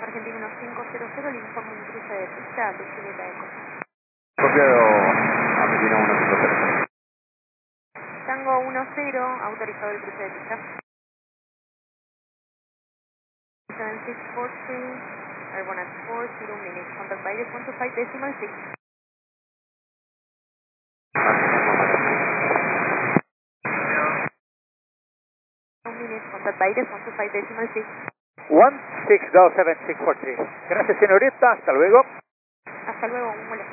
Argentina 1500, le informo un cruce de pista de Julieta Eco. Copiado Argentina 150. Tango 10, autorizado el cruce de pista. 7643, Airborne at 40 minutes, contact by the 125.6. 1 minute, contact by the 125.6. 1627643. Gracias, señorita. Hasta luego. Hasta luego, un